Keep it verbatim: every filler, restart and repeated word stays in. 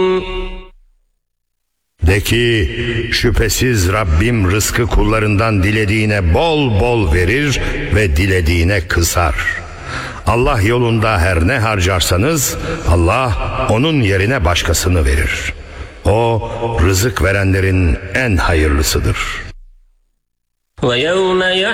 De ki, şüphesiz Rabbim rızkı kullarından dilediğine bol bol verir ve dilediğine kısar. Allah yolunda her ne harcarsanız Allah onun yerine başkasını verir. O rızık verenlerin en hayırlısıdır.